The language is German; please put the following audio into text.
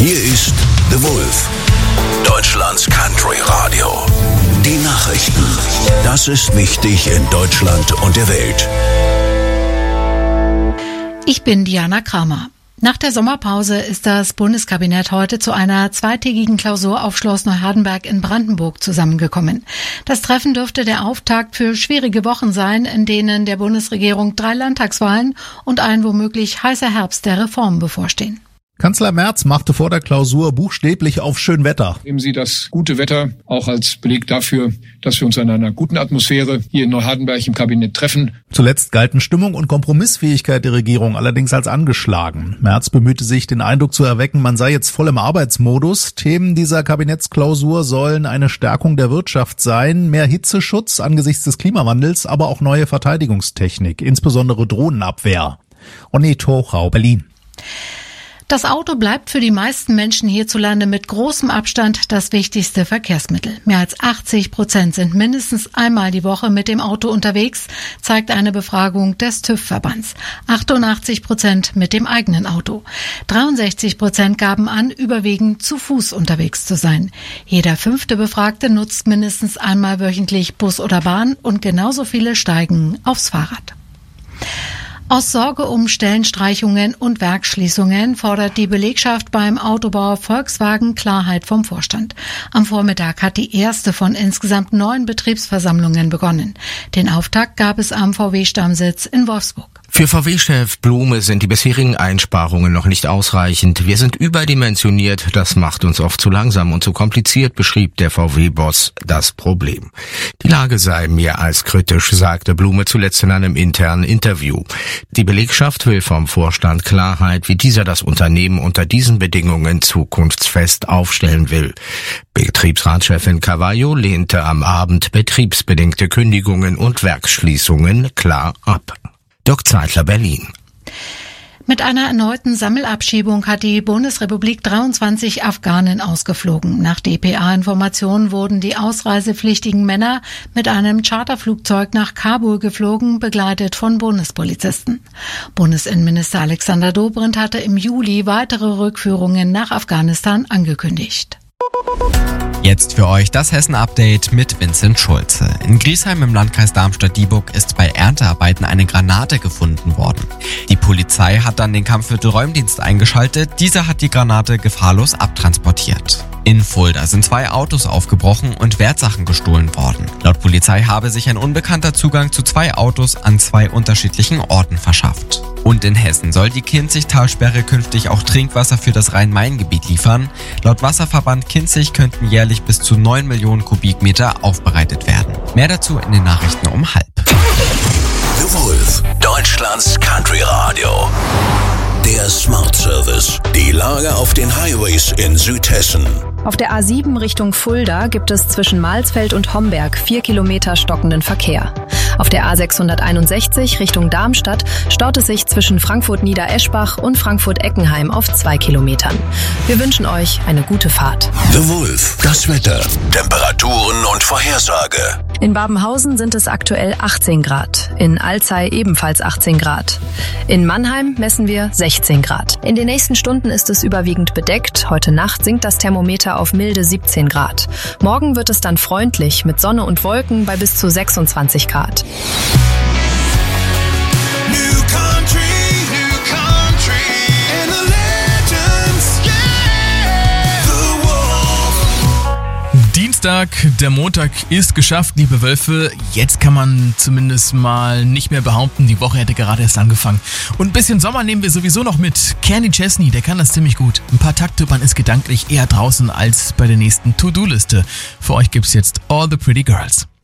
Hier ist The Wolf, Deutschlands Country Radio. Die Nachrichten. Das ist wichtig in Deutschland und der Welt. Ich bin Diana Kramer. Nach der Sommerpause ist das Bundeskabinett heute zu einer zweitägigen Klausur auf Schloss Neuhardenberg in Brandenburg zusammengekommen. Das Treffen dürfte der Auftakt für schwierige Wochen sein, in denen der Bundesregierung 3 Landtagswahlen und ein womöglich heißer Herbst der Reformen bevorstehen. Kanzler Merz machte vor der Klausur buchstäblich auf Schönwetter. Nehmen Sie das gute Wetter auch als Beleg dafür, dass wir uns in einer guten Atmosphäre hier in Neuhardenberg im Kabinett treffen. Zuletzt galten Stimmung und Kompromissfähigkeit der Regierung allerdings als angeschlagen. Merz bemühte sich, den Eindruck zu erwecken, man sei jetzt voll im Arbeitsmodus. Themen dieser Kabinettsklausur sollen eine Stärkung der Wirtschaft sein, mehr Hitzeschutz angesichts des Klimawandels, aber auch neue Verteidigungstechnik, insbesondere Drohnenabwehr. Onnet Hochau, Berlin. Das Auto bleibt für die meisten Menschen hierzulande mit großem Abstand das wichtigste Verkehrsmittel. Mehr als 80% sind mindestens einmal die Woche mit dem Auto unterwegs, zeigt eine Befragung des TÜV-Verbands. 88% mit dem eigenen Auto. 63% gaben an, überwiegend zu Fuß unterwegs zu sein. Jeder 5. Befragte nutzt mindestens einmal wöchentlich Bus oder Bahn und genauso viele steigen aufs Fahrrad. Aus Sorge um Stellenstreichungen und Werksschließungen fordert die Belegschaft beim Autobauer Volkswagen Klarheit vom Vorstand. Am Vormittag hat die erste von insgesamt 9 Betriebsversammlungen begonnen. Den Auftakt gab es am VW-Stammsitz in Wolfsburg. Für VW-Chef Blume sind die bisherigen Einsparungen noch nicht ausreichend. Wir sind überdimensioniert, das macht uns oft zu langsam und zu kompliziert, beschrieb der VW-Boss das Problem. Die Lage sei mehr als kritisch, sagte Blume zuletzt in einem internen Interview. Die Belegschaft will vom Vorstand Klarheit, wie dieser das Unternehmen unter diesen Bedingungen zukunftsfest aufstellen will. Betriebsratschefin Cavallo lehnte am Abend betriebsbedingte Kündigungen und Werksschließungen klar ab. Dirk Zeitler, Berlin. Mit einer erneuten Sammelabschiebung hat die Bundesrepublik 23 Afghanen ausgeflogen. Nach dpa-Informationen wurden die ausreisepflichtigen Männer mit einem Charterflugzeug nach Kabul geflogen, begleitet von Bundespolizisten. Bundesinnenminister Alexander Dobrindt hatte im Juli weitere Rückführungen nach Afghanistan angekündigt. Jetzt für euch das Hessen-Update mit Vincent Schulze. In Griesheim im Landkreis Darmstadt-Dieburg ist bei Erntearbeiten eine Granate gefunden worden. Die Polizei hat dann den Kampfviertel-Räumdienst eingeschaltet. Dieser hat die Granate gefahrlos abtransportiert. In Fulda sind 2 Autos aufgebrochen und Wertsachen gestohlen worden. Laut Polizei habe sich ein Unbekannter Zugang zu 2 Autos an 2 unterschiedlichen Orten verschafft. Und in Hessen soll die Kinzig-Talsperre künftig auch Trinkwasser für das Rhein-Main-Gebiet liefern. Laut Wasserverband Kinzig könnten jährlich bis zu 9 Millionen Kubikmeter aufbereitet werden. Mehr dazu in den Nachrichten um 12:30. The Wolf, Deutschlands Country Radio. Der Smart Service. Die Lage auf den Highways in Südhessen. Auf der A7 Richtung Fulda gibt es zwischen Malsfeld und Homberg 4 Kilometer stockenden Verkehr. Auf der A661 Richtung Darmstadt staut es sich zwischen Frankfurt-Niedereschbach und Frankfurt-Eckenheim auf 2 Kilometern. Wir wünschen euch eine gute Fahrt. The Wolf, das Wetter, Temperaturen und Vorhersage. In Babenhausen sind es aktuell 18 Grad, in Alzey ebenfalls 18 Grad. In Mannheim messen wir 16 Grad. In den nächsten Stunden ist es überwiegend bedeckt. Heute Nacht sinkt das Thermometer auf milde 17 Grad. Morgen wird es dann freundlich mit Sonne und Wolken bei bis zu 26 Grad. Dienstag, der Montag ist geschafft, liebe Wölfe. Jetzt kann man zumindest mal nicht mehr behaupten, die Woche hätte gerade erst angefangen. Und ein bisschen Sommer nehmen wir sowieso noch mit. Kenny Chesney, der kann das ziemlich gut. Ein paar Takte, man ist gedanklich eher draußen als bei der nächsten To-Do-Liste. Für euch gibt's jetzt All the Pretty Girls.